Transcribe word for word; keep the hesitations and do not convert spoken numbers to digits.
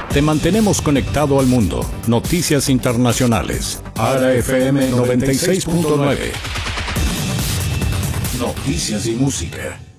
Te mantenemos conectado al mundo. Noticias internacionales. Ara F M noventa y seis punto nueve. Noticias y música.